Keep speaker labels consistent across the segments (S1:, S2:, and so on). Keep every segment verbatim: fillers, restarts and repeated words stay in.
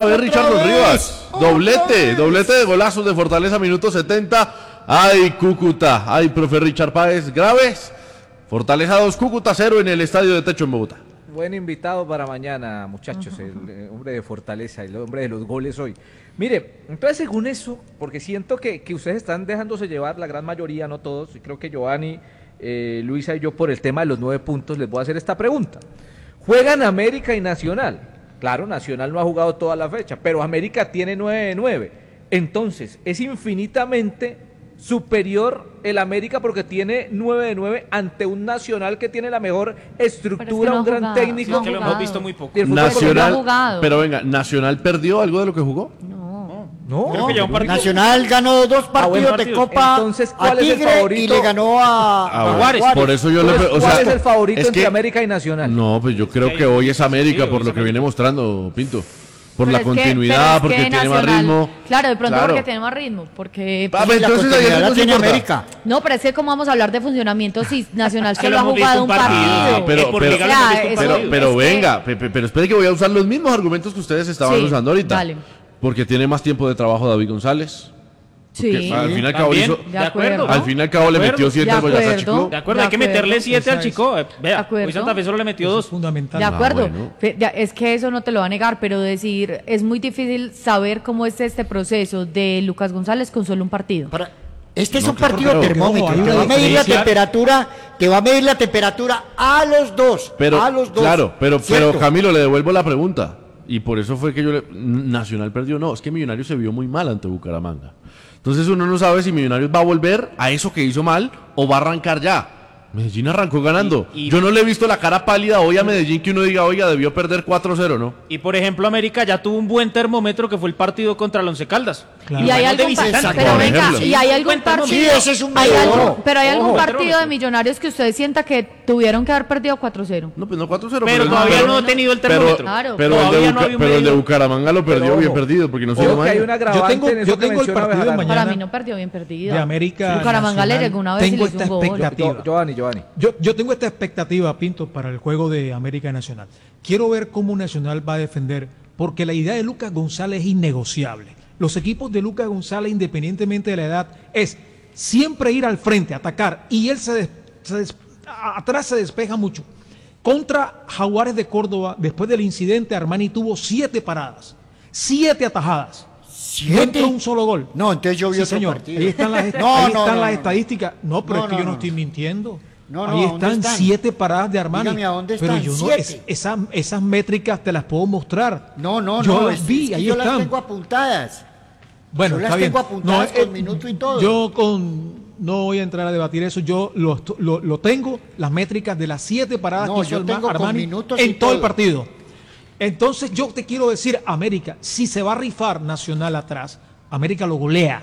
S1: vez Richardo Rivas. Doblete, doblete de golazos de Fortaleza, minuto setenta. Ay, Cúcuta, ay, profe Richard Páez, graves. Fortaleza dos, Cúcuta cero en el estadio de Techo en Bogotá.
S2: Buen invitado para mañana, muchachos, uh-huh. el, el hombre de Fortaleza, el hombre de los goles hoy. Mire, entonces según eso, porque siento que, que ustedes están dejándose llevar, la gran mayoría, no todos, y creo que Giovanni, eh, Luisa y yo por el tema de los nueve puntos les voy a hacer esta pregunta. Juegan América y Nacional. Claro, Nacional no ha jugado toda la fecha, pero América tiene nueve de nueve. Entonces, es infinitamente superior el América porque tiene nueve de nueve ante un Nacional que tiene la mejor estructura, es que no un gran jugado, técnico.
S3: No que lo hemos visto muy poco.
S1: Nacional, no pero venga, ¿Nacional perdió algo de lo que jugó?
S2: No. No,
S4: Creo que ya un partido. Nacional ganó dos partidos ah, de Copa.
S2: Entonces, ¿cuál
S4: a Tigre
S2: es el favorito?
S4: Y le ganó a,
S1: a, a Juárez. Por eso yo
S2: Entonces,
S1: le, o
S2: ¿cuál
S1: sea,
S2: es el favorito
S1: es
S2: entre
S1: que,
S2: América y Nacional?
S1: No, pues yo creo es que, que hoy es América sí, por lo que viene mostrando Pinto. Por pero la continuidad, que, porque tiene Nacional, más ritmo.
S5: Claro, de pronto claro. porque tiene más ritmo, porque...
S1: Ah, pues, entonces
S4: la, la tiene América.
S5: No, pero es que cómo vamos a hablar de funcionamiento si Nacional solo ha jugado un partido.
S1: Ah, pero, pero, o sea, pero, pero, pero venga, que... pero, pero espere que voy a usar los mismos argumentos que ustedes estaban sí, usando ahorita. Vale. Porque tiene más tiempo de trabajo David González.
S5: Sí,
S1: al fin y al cabo hizo,
S5: de acuerdo, ¿no?
S1: al fin y al cabo le metió siete al Boyacá Chico.
S3: De acuerdo, hay que meterle siete al Chico. Vea, hoy Santa Fe solo le metió dos.
S5: De acuerdo, ah, bueno. Es que eso no te lo va a negar, pero decir, es muy difícil saber cómo es este proceso de Lucas González con solo un partido.
S4: Para, este es no, un partido pero, termómetro, que va a medir la temperatura, que va a medir la temperatura a los dos,
S1: pero,
S4: a los dos.
S1: Claro, pero, pero Camilo, le devuelvo la pregunta. Y por eso fue que yo le... Nacional perdió, no, es que Millonarios se vio muy mal ante Bucaramanga. Entonces uno no sabe si Millonarios va a volver a eso que hizo mal o va a arrancar ya. Medellín arrancó ganando. Y, y, Yo no le he visto la cara pálida hoy a Medellín que uno diga, oiga, debió perder cuatro cero, ¿no?
S3: Y por ejemplo, América ya tuvo un buen termómetro que fue el partido contra el Once Caldas.
S5: Claro. Y hay algún partido, pero venga, y hay algún partido,
S4: sí, ese es un
S5: hay algún, pero hay algún partido de Millonarios que usted sienta que tuvieron que haber perdido cuatro cero.
S1: No, pues no cuatro cero.
S3: Pero, pero todavía pero, no ha tenido el termómetro.
S1: Pero, claro. pero, el, de Buca, no pero el de Bucaramanga lo perdió pero, bien perdido porque no se
S2: lo hay una
S6: Yo tengo, yo tengo el partido de mañana.
S5: Para mí no perdió bien perdido.
S6: De América.
S5: Bucaramanga le llegó una vez y le hizo un gol.
S2: Giovanni, Giovanni.
S6: Yo tengo esta expectativa, Pinto, para el juego de América Nacional. Quiero ver cómo Nacional va a defender, porque la idea de Lucas González es innegociable. Los equipos de Lucas González, independientemente de la edad, es siempre ir al frente, atacar, y él se, des, se des, atrás se despeja mucho. Contra Jaguares de Córdoba, después del incidente, Armani tuvo siete paradas, siete atajadas.
S4: ¿Siete?
S6: No entró un solo gol.
S4: No, entonces yo vi
S6: sí,
S4: otro
S6: señor.
S4: partido.
S6: Ahí están las,
S4: no,
S6: ahí
S4: no,
S6: están
S4: no,
S6: las
S4: no.
S6: estadísticas. No, pero
S4: no,
S6: es que
S4: no,
S6: yo no,
S4: no
S6: estoy mintiendo.
S4: No, no,
S6: ahí están,
S4: están
S6: siete paradas de Armani.
S4: Dígame, ¿a dónde están?
S6: Pero yo no, es, esa, esas métricas te las puedo mostrar.
S4: No, no,
S6: yo
S4: no.
S6: las vi,
S4: es que
S6: ahí
S4: yo
S6: están.
S4: las tengo apuntadas.
S6: Bueno,
S4: yo
S6: está
S4: las
S6: bien.
S4: tengo apuntadas
S6: no,
S4: con eh, minuto y todo.
S6: Yo con no voy a entrar a debatir eso. Yo lo, lo, lo tengo, las métricas de las siete paradas
S4: no,
S6: que hizo
S4: yo tengo
S6: Armani
S4: en todo,
S6: todo el partido. Entonces yo te quiero decir, América, si se va a rifar Nacional atrás, América lo golea.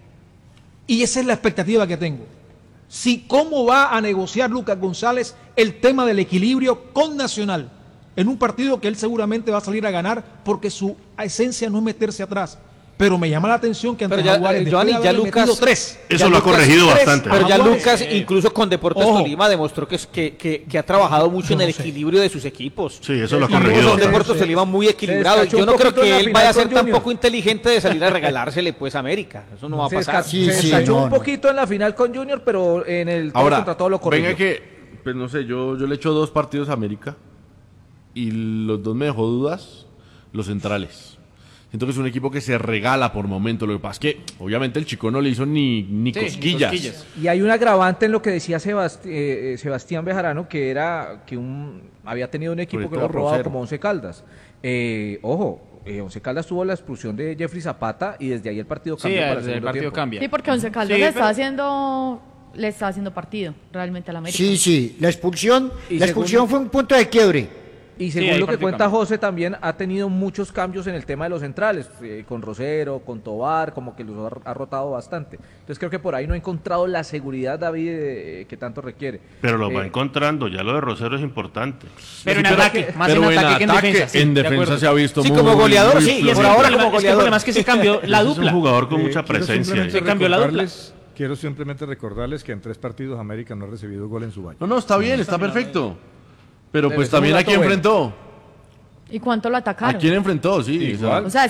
S6: Y esa es la expectativa que tengo. Si cómo va a negociar Lucas González el tema del equilibrio con Nacional en un partido que él seguramente va a salir a ganar porque su esencia no es meterse atrás. Pero me llama la atención que ante
S2: pero ya,
S6: Jaguares,
S2: eh, Giovanni,
S6: de
S2: ya Lucas
S6: tres,
S1: eso
S2: ya
S1: lo
S2: Lucas,
S1: ha corregido
S2: tres,
S1: bastante.
S2: Pero ya
S6: Jaguares,
S2: Lucas,
S6: eh,
S2: incluso con Deportes
S6: ojo,
S2: Tolima, demostró que, que, que, que ha trabajado mucho en el
S6: no
S2: equilibrio de sus equipos.
S1: Sí, eso lo ha
S2: y
S1: corregido
S2: son Deportes Tolima muy equilibrado. Yo no creo que él vaya a ser tampoco inteligente de salir a regalársele pues a América. Eso no va a pasar.
S6: Sí,
S2: se
S6: sí,
S2: descachó
S6: no,
S2: un poquito en la final con Junior, pero en el
S1: Ahora,
S2: contra todo lo corrigió.
S1: Venga que, pues no sé, yo, yo le echo dos partidos a América y los dos me dejó dudas, los centrales. Siento que es un equipo que se regala por momento. Lo que pasa es que, obviamente, el Chico no le hizo ni, ni, sí, cosquillas. ni cosquillas.
S2: Y hay un agravante en lo que decía Sebast eh, Sebastián Bejarano, que era que un había tenido un equipo que lo ha robado Rosero. como Once Caldas. Eh, ojo, eh, Once Caldas tuvo la expulsión de Jeffrey Zapata y desde ahí el partido cambió
S3: sí,
S2: para el,
S3: el partido
S2: tiempo.
S3: cambia.
S5: Sí, porque Once Caldas sí, le pero... está haciendo... le está haciendo partido realmente a la América.
S4: Sí, sí, la expulsión, la expulsión según... fue un punto de quiebre.
S2: Y según sí, lo que cuenta cambio. José, también ha tenido muchos cambios en el tema de los centrales, eh, con Rosero, con Tobar, como que los ha, ha rotado bastante. Entonces creo que por ahí no ha encontrado la seguridad, David, eh, que tanto requiere.
S7: Pero lo
S2: eh,
S7: va encontrando, ya lo de Rosero es importante.
S3: Pero en
S1: pero
S3: ataque,
S1: que,
S3: más
S1: pero
S3: en ataque que en defensa. Sí,
S1: en defensa se ha visto
S2: sí,
S1: muy...
S2: como goleador,
S1: muy,
S2: sí,
S1: muy
S2: y por ahora como goleador.
S3: Es que el problema es que se cambió la dupla.
S7: Es un jugador con
S8: eh,
S7: mucha presencia.
S3: Se cambió la dupla.
S8: Quiero simplemente recordarles que en tres partidos América no ha recibido gol en su baño.
S1: No, no, está bien, está perfecto. Pero pues también a quién enfrentó.
S5: ¿Y cuánto lo atacaron?
S1: ¿A quién enfrentó? Sí,
S8: igual.
S5: O sea,